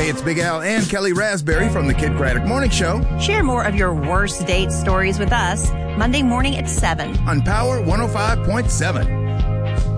Hey, it's Big Al and Kelly Raspberry from the Kid Craddock Morning Show. Share more of your worst date stories with us Monday morning at 7 on Power 105.7.